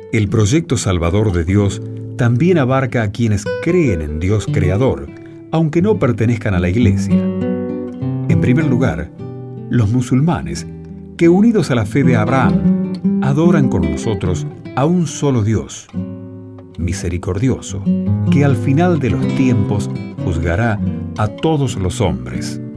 El proyecto salvador de Dios también abarca a quienes creen en Dios Creador, aunque no pertenezcan a la Iglesia. En primer lugar, los musulmanes, que unidos a la fe de Abraham, adoran con nosotros a un solo Dios, misericordioso, que al final de los tiempos juzgará a todos los hombres.